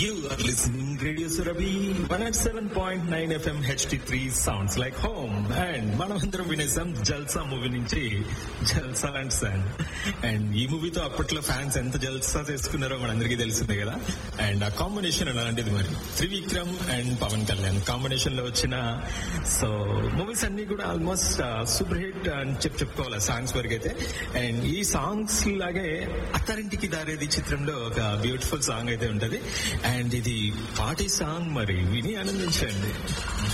You are listening Radio Surabhi 107.9 FM HD3 sounds like home. And మనమందరం వినేసాం జల్సా movie నుంచి జల్సా and sun. And ఈ మూవీతో అప్పట్లో ఫ్యాన్స్ ఎంత జల్సా చేసుకున్నారో మనందరికీ తెలిసిందే కదా. అండ్ ఆ కాంబినేషన్ అలాంటిది మరి త్రివిక్రమ్ అండ్ పవన్ కళ్యాణ్ కాంబినేషన్ లో వచ్చిన సో మూవీస్ అన్ని కూడా ఆల్మోస్ట్ సూపర్ హిట్ అని చెప్పుకోవాలి సాంగ్స్ వరకు అయితే. అండ్ ఈ సాంగ్స్ లాగే అత్తారింటికి దారేది చిత్రంలో ఒక బ్యూటిఫుల్ సాంగ్ అయితే ఉంటది. అండ్ ఇది పార్టీ సాంగ్, మరి విని ఆనందించండి.